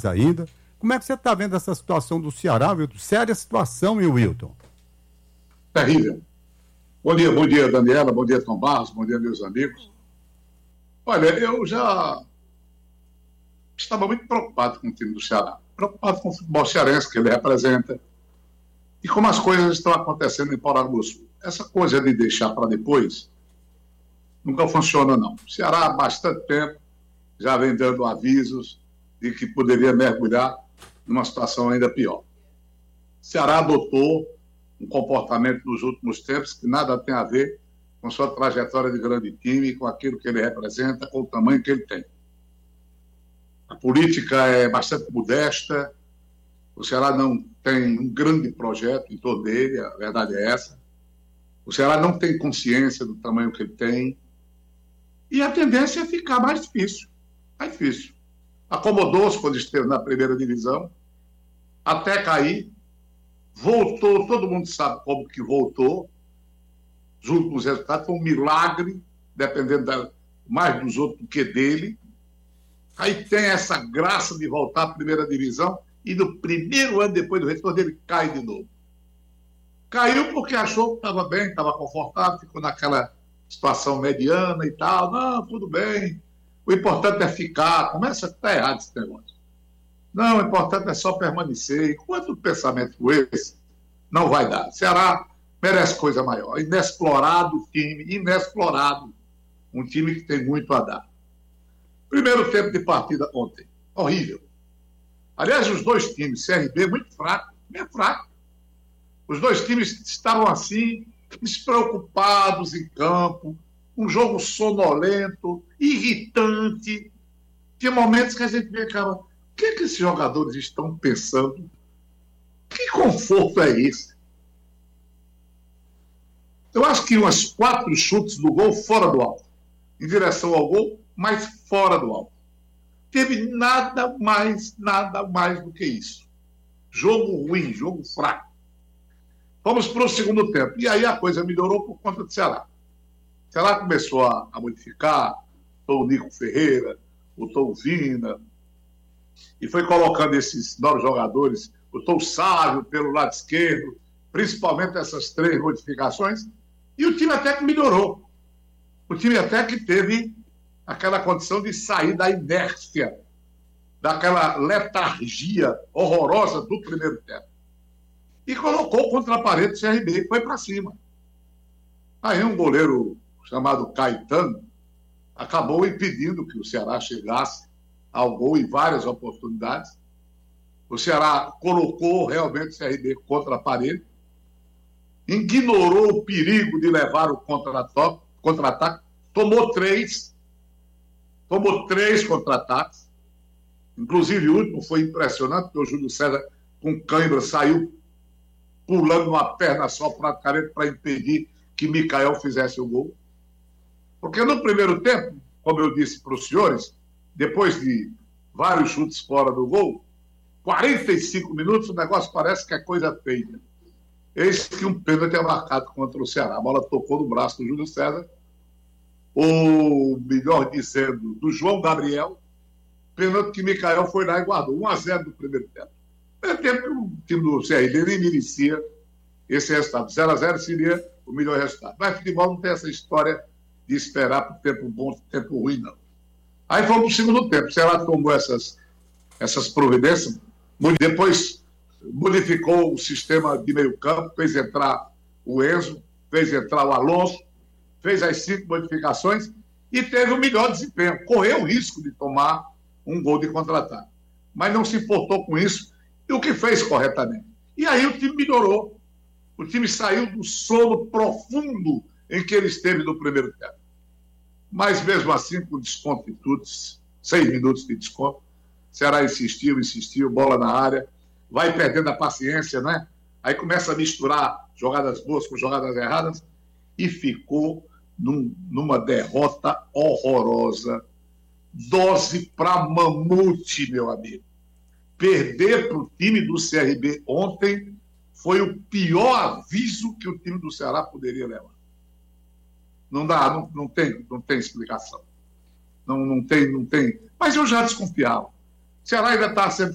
mais ainda. Como é que você está vendo essa situação do Ceará, Wilton? Séria situação, e Wilton? Terrível. Bom dia, Daniela, bom dia, Tom Barros, bom dia, meus amigos. Olha, eu já estava muito preocupado com o time do Ceará, preocupado com o futebol cearense que ele representa e como as coisas estão acontecendo em Paraguaçu. Essa coisa de deixar para depois nunca funciona, não. O Ceará, há bastante tempo, já vem dando avisos de que poderia mergulhar numa situação ainda pior. O Ceará adotou um comportamento nos últimos tempos que nada tem a ver com sua trajetória de grande time, com aquilo que ele representa, com o tamanho que ele tem. A política é bastante modesta, o Ceará não tem um grande projeto em torno dele, a verdade é essa. O Ceará não tem consciência do tamanho que ele tem e a tendência é ficar mais difícil. Mais difícil. Acomodou-se quando esteve na primeira divisão, até cair, voltou, todo mundo sabe como que voltou. Os últimos resultados foi um milagre, dependendo mais dos outros do que dele. Aí tem essa graça de voltar à primeira divisão e no primeiro ano depois do retorno dele cai de novo. Caiu porque achou que estava bem, estava confortável, ficou naquela situação mediana e tal. Não, tudo bem. O importante é ficar. Começa a estar errado esse negócio. Não, o importante é só permanecer. Enquanto pensamento com esse, não vai dar. Ceará merece coisa maior. Inexplorado time, inexplorado. Um time que tem muito a dar. Primeiro tempo de partida ontem. Horrível. Aliás, os dois times, CRB, muito fraco. Bem fraco. Os dois times estavam assim, despreocupados em campo. Um jogo sonolento, irritante. Tinha momentos que a gente via, cara, o que esses jogadores estão pensando? Que conforto é esse? Eu acho que umas 4 chutes do gol fora do alvo. Em direção ao gol, mas fora do alvo. Teve nada mais do que isso. Jogo ruim, jogo fraco. Vamos para o segundo tempo. E aí a coisa melhorou por conta do Ceará. O Ceará começou a modificar, botou o Nico Ferreira, botou o Vina, e foi colocando esses novos jogadores, botou o Sávio pelo lado esquerdo, principalmente essas 3 modificações, e o time até que melhorou. O time até que teve aquela condição de sair da inércia, daquela letargia horrorosa do primeiro tempo. E colocou contra a parede do CRB e foi para cima. Aí um goleiro chamado Caetano acabou impedindo que o Ceará chegasse ao gol em várias oportunidades. O Ceará colocou realmente o CRB contra a parede, ignorou o perigo de levar o contra-ataque, tomou 3 contra-ataques, inclusive o último foi impressionante, porque o Júlio César com cãibra saiu pulando uma perna só praticamente para impedir que Micael fizesse o gol. Porque no primeiro tempo, como eu disse para os senhores, depois de vários chutes fora do gol, 45 minutos, o negócio parece que é coisa feita. Eis que um pênalti é marcado contra o Ceará. A bola tocou no braço do Júlio César, ou melhor dizendo, do João Gabriel, pênalti que Micael foi lá e guardou. 1-0 no primeiro tempo. No primeiro tempo, o time do CRB nem merecia esse resultado. 0-0 seria o melhor resultado. Mas futebol não tem essa história de esperar por tempo bom, tempo ruim, não. Aí fomos para o segundo tempo. O Ceará tomou essas providências, depois modificou o sistema de meio campo, fez entrar o Enzo, fez entrar o Alonso, fez as 5 modificações e teve o melhor desempenho. Correu o risco de tomar um gol de contra-ataque, mas não se importou com isso e o que fez corretamente. E aí o time melhorou. O time saiu do sono profundo em que ele esteve no primeiro tempo. Mas mesmo assim, com desconto de tudo, 6 minutos de desconto, o Ceará insistiu, bola na área, vai perdendo a paciência, né? Aí começa a misturar jogadas boas com jogadas erradas e ficou numa derrota horrorosa. Dose para mamute, meu amigo. Perder para o time do CRB ontem foi o pior aviso que o time do Ceará poderia levar. Não dá, não tem explicação. Não tem. Mas eu já desconfiava. O Ceará ainda está sendo